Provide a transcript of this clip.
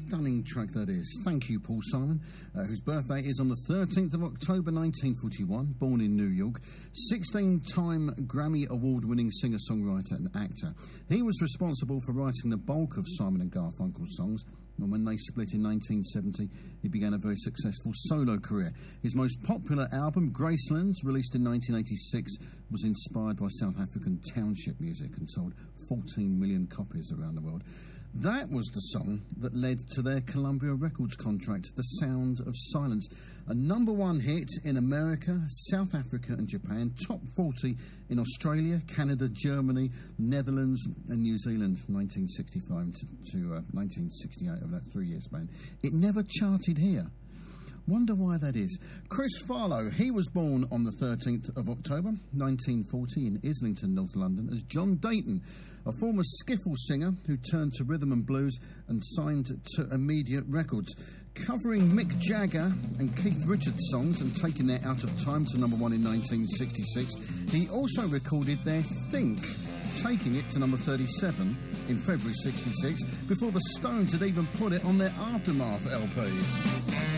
stunning track that is. Thank you, Paul Simon, whose birthday is on the 13th of October 1941, born in New York, 16-time Grammy Award-winning singer-songwriter and actor. He was responsible for writing the bulk of Simon and Garfunkel's songs, and when they split in 1970, he began a very successful solo career. His most popular album, Gracelands, released in 1986, was inspired by South African township music and sold 14 million copies around the world. That was the song that led to their Columbia Records contract, The Sound of Silence, a #1 hit in America, South Africa and Japan, top 40 in Australia, Canada, Germany, Netherlands and New Zealand, 1965 to 1968, over that 3-year span. It never charted here. Wonder why that is. Chris Farlow, he was born on the 13th of October 1940 in Islington, North London, as John Dayton, a former skiffle singer who turned to rhythm and blues and signed to Immediate Records. Covering Mick Jagger and Keith Richards songs and taking their Out of Time to #1 in 1966, he also recorded their Think, taking it to number 37 in February 66, before the Stones had even put it on their Aftermath LP.